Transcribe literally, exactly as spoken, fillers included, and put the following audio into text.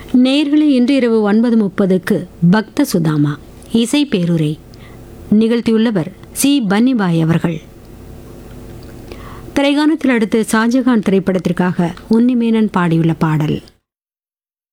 நேயர்களே, இன்று இரவு ஒன்பது முப்பதுக்கு பக்த சுதாமா இசை பேருரை நிகழ்த்தியுள்ளவர் சி பன்னிபாய் அவர்கள். திரைகானத்தில் அடுத்து ஷாஜகான் திரைப்படத்திற்காக உன்னிமேனன் பாடியுள்ள பாடல்.